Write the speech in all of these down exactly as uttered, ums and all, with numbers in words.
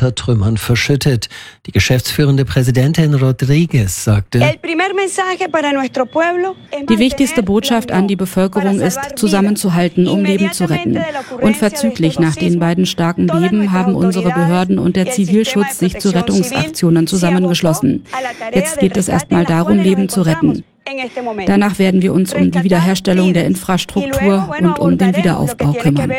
unter Trümmern verschüttet. Die geschäftsführende Präsidentin Rodriguez sagte: Die wichtigste Botschaft an die Bevölkerung ist, zusammenzuhalten, um Leben zu retten. Unverzüglich nach den beiden starken Beben haben unsere Behörden und der Zivilschutz sich zu Rettungsaktionen zusammengeschlossen. Jetzt geht es erstmal darum, Leben zu retten. Danach werden wir uns um die Wiederherstellung der Infrastruktur und um den Wiederaufbau kümmern.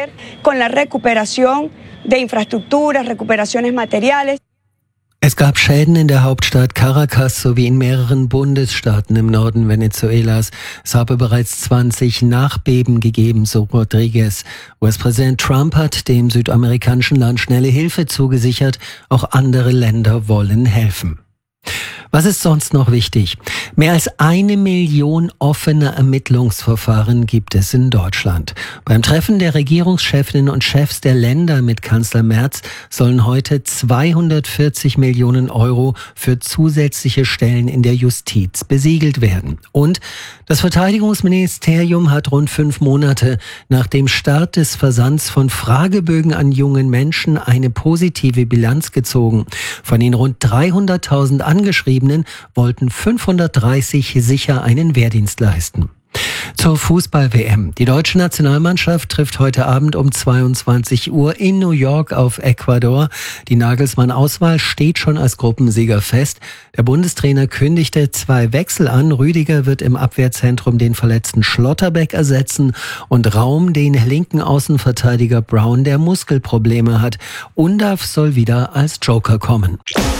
Es gab Schäden in der Hauptstadt Caracas sowie in mehreren Bundesstaaten im Norden Venezuelas. Es habe bereits zwanzig Nachbeben gegeben, so Rodriguez. U S-Präsident Trump hat dem südamerikanischen Land schnelle Hilfe zugesichert. Auch andere Länder wollen helfen. Was ist sonst noch wichtig? Mehr als eine Million offene Ermittlungsverfahren gibt es in Deutschland. Beim Treffen der Regierungschefinnen und Chefs der Länder mit Kanzler Merz sollen heute zweihundertvierzig Millionen Euro für zusätzliche Stellen in der Justiz besiegelt werden. Und das Verteidigungsministerium hat rund fünf Monate nach dem Start des Versands von Fragebögen an jungen Menschen eine positive Bilanz gezogen. Von den rund dreihunderttausend Angeschriebenen wollten fünfhundertdreißig sicher einen Wehrdienst leisten. Zur Fußball-W M. Die deutsche Nationalmannschaft trifft heute Abend um zweiundzwanzig Uhr in New York auf Ecuador. Die Nagelsmann-Auswahl steht schon als Gruppensieger fest. Der Bundestrainer kündigte zwei Wechsel an. Rüdiger wird im Abwehrzentrum den verletzten Schlotterbeck ersetzen und Raum den linken Außenverteidiger Brown, der Muskelprobleme hat. Undav soll wieder als Joker kommen.